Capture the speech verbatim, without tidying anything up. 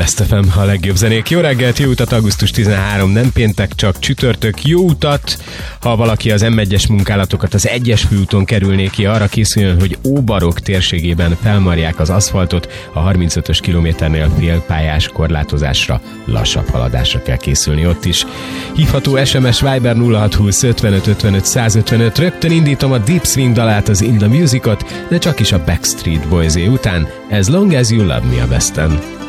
Best ef em, a legjobb zenék. Jó reggelt, jó utat, augusztus tizenharmadika, nem péntek, csak csütörtök. Jó utat, ha valaki az em egyes munkálatokat az egyes főúton kerülné ki, arra készüljön, hogy Óbarok térségében felmarják az aszfaltot, a harmincötös kilométernél félpályás korlátozásra, lassabb haladásra kell készülni ott is. Hívható es em es Viber nulla hatszázhúsz ötvenöt ötvenöt százötvenöt. Rögtön indítom a Deep Swing dalát, az In The Musicot, de csak is a Backstreet Boys után. As Long As You Love Me a Besten.